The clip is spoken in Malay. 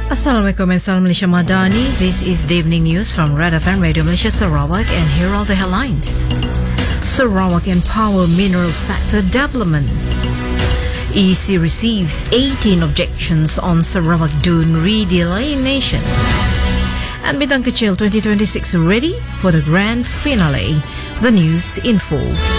Assalamualaikum and Salam Malaysia Madani. This is the evening news from Red FM Radio Malaysia Sarawak, and here are the headlines. Sarawak Empower Mineral Sector Development. EC receives 18 objections on Sarawak Dune redelineation. And Bidang Kecil 2026 ready for the grand finale. The news in full.